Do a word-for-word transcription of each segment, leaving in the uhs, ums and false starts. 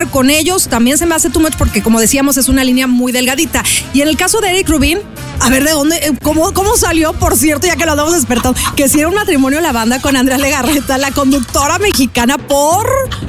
con ellos también se me hace too much porque, como decíamos, es una línea muy delgadita. Y en el caso de Eric Rubin, a ver, ¿de dónde? ¿Cómo, cómo salió? Por cierto, ya que lo andamos despertando, que si era un matrimonio la banda con Andrea Legarreta, la conductora mexicana, por...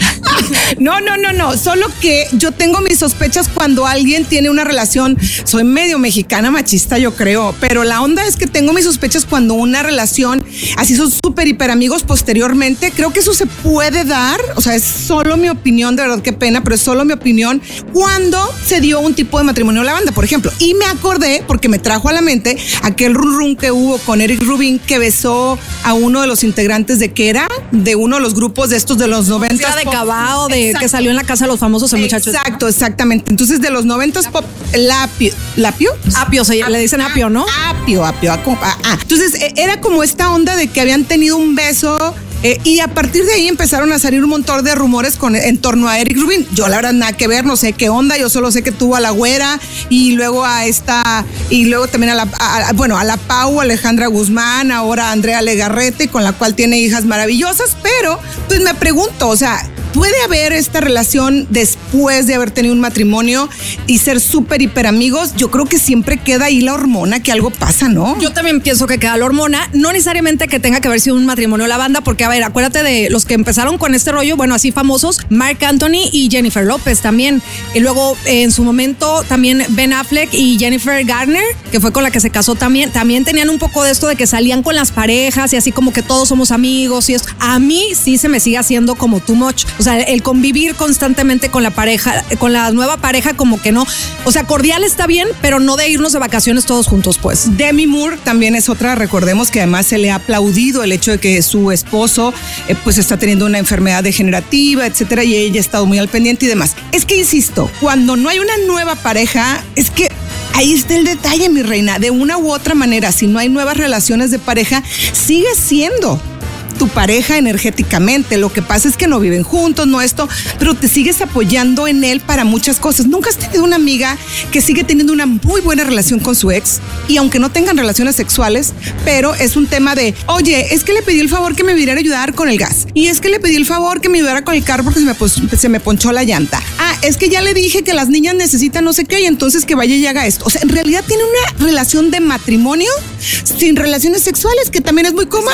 No, no, no, no. Solo que yo tengo mis sospechas cuando alguien tiene una relación. Soy medio mexicana machista, yo creo. Pero la onda es que tengo mis sospechas cuando una relación, así son súper hiper amigos posteriormente. Creo que eso se puede dar. O sea, es solo mi opinión, de verdad, qué pena, pero es solo mi opinión. Cuando se dio un tipo de matrimonio en la banda, por ejemplo. Y me acordé, porque me trajo a la mente aquel run run que hubo con Eric Rubin, que besó a uno de los integrantes de que era, de uno de los grupos de estos de los noventas. De Cabao, de que salió en la casa de los famosos el muchacho. Exacto, exactamente. Entonces, de los noventas pop, Lapio. ¿Lapio? Apio, se le dicen Apio, ¿no? Apio, Apio. Ah, ah. Entonces, era como esta onda de que habían tenido un beso. Eh, y a partir de ahí empezaron a salir un montón de rumores con, en torno a Eric Rubin. Yo la verdad nada que ver, no sé qué onda, yo solo sé que tuvo a la güera y luego a esta, y luego también a la, a, bueno, a la Pau, Alejandra Guzmán, ahora a Andrea Legarreta, con la cual tiene hijas maravillosas, pero pues me pregunto, o sea, ¿puede haber esta relación después de haber tenido un matrimonio y ser súper hiper amigos? Yo creo que siempre queda ahí la hormona, que algo pasa, ¿no? Yo también pienso que queda la hormona, no necesariamente que tenga que haber sido un matrimonio la banda, porque a ver, acuérdate de los que empezaron con este rollo, bueno, así famosos, Marc Anthony y Jennifer López también. Y luego eh, en su momento también Ben Affleck y Jennifer Garner, que fue con la que se casó también, también tenían un poco de esto de que salían con las parejas y así como que todos somos amigos y esto. A mí sí se me sigue haciendo como too much. O sea, el convivir constantemente con la pareja, con la nueva pareja, como que no. O sea, cordial está bien, pero no de irnos de vacaciones todos juntos, pues. Demi Moore también es otra. Recordemos que además se le ha aplaudido el hecho de que su esposo eh, pues está teniendo una enfermedad degenerativa, etcétera, y ella ha estado muy al pendiente y demás. Es que, insisto, cuando no hay una nueva pareja, es que ahí está el detalle, mi reina. De una u otra manera, si no hay nuevas relaciones de pareja, sigue siendo tu pareja energéticamente. Lo que pasa es que no viven juntos, no esto, pero te sigues apoyando en él para muchas cosas. ¿Nunca has tenido una amiga que sigue teniendo una muy buena relación con su ex? Y aunque no tengan relaciones sexuales, pero es un tema de, oye, es que le pedí el favor que me viniera a ayudar con el gas. Y es que le pedí el favor que me ayudara con el carro porque se me, pues, se me ponchó la llanta. Ah, es que ya le dije que las niñas necesitan no sé qué y entonces que vaya y haga esto. O sea, en realidad tiene una relación de matrimonio sin relaciones sexuales, que también es muy común.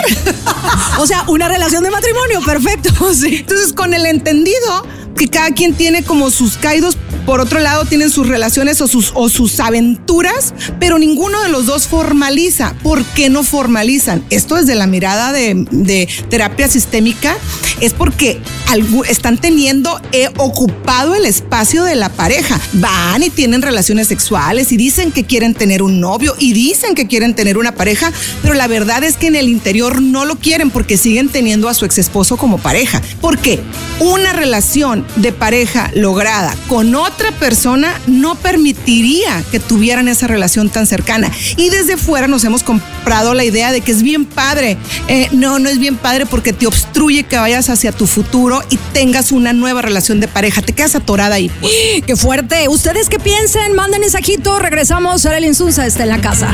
O sea, una relación de matrimonio, perfecto. Sí. Entonces, con el entendido que cada quien tiene como sus caídos, por otro lado tienen sus relaciones o sus, o sus aventuras, pero ninguno de los dos formaliza. ¿Por qué no formalizan? Esto desde la mirada de, de terapia sistémica es porque algo, están teniendo eh, ocupado el espacio de la pareja. Van y tienen relaciones sexuales y dicen que quieren tener un novio y dicen que quieren tener una pareja, pero la verdad es que en el interior no lo quieren porque siguen teniendo a su ex esposo como pareja. ¿Por qué? Una relación de pareja lograda con otra persona no permitiría que tuvieran esa relación tan cercana. Y desde fuera nos hemos comprado la idea de que es bien padre. Eh, no, no es bien padre porque te obstruye que vayas hacia tu futuro y tengas una nueva relación de pareja. Te quedas atorada ahí. Pues. ¡Qué fuerte! ¿Ustedes qué piensan? Manden mensajito. Regresamos. Arely Insunza está en la casa.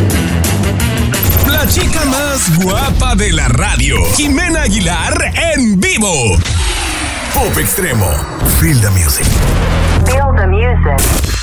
La chica más guapa de la radio, Jimena Aguilar, en vivo. Pop Extremo. Feel the music. Feel the music.